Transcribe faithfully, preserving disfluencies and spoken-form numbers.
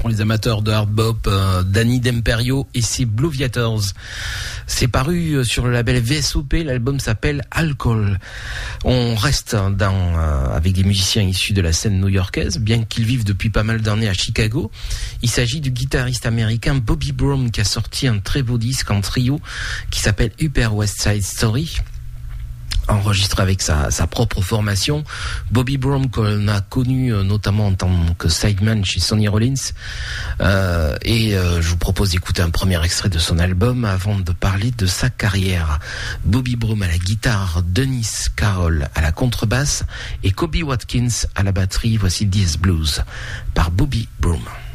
pour les amateurs de hard bop, euh, Danny D'Imperio et ses Blue Viators. C'est paru sur le label V S O P, l'album s'appelle Alcohol. On reste dans, euh, avec des musiciens issus de la scène new-yorkaise, bien qu'ils vivent depuis pas mal d'années à Chicago. Il s'agit du guitariste américain Bobby Broom qui a sorti un très beau disque en trio qui s'appelle Upper West Side Story. Enregistré avec sa, sa propre formation. Bobby Broom qu'on a connu euh, notamment en tant que sideman chez Sonny Rollins, euh, et euh, je vous propose d'écouter un premier extrait de son album avant de parler de sa carrière. Bobby Broom à la guitare, Dennis Carroll à la contrebasse et Kobe Watkins à la batterie. Voici D S Blues par Bobby Broom.